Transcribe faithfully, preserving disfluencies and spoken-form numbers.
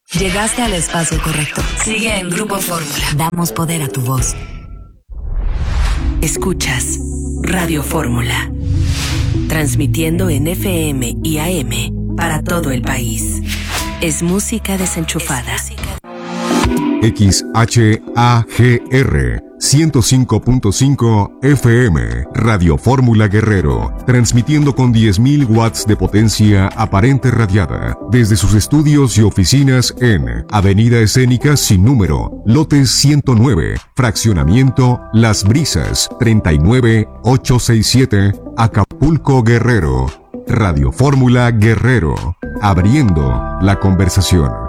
Llegaste al espacio correcto. Sigue en Grupo Fórmula. Damos poder a tu voz. Escuchas Radio Fórmula. Transmitiendo en F M y A M para todo el país. Es música desenchufada. X H A G R ciento cinco punto cinco F M, Radio Fórmula Guerrero, transmitiendo con diez mil watts de potencia aparente radiada, desde sus estudios y oficinas en Avenida Escénica Sin Número, lote ciento nueve, fraccionamiento Las Brisas, treinta y nueve ochocientos sesenta y siete, Acapulco, Guerrero. Radio Fórmula Guerrero, abriendo la conversación.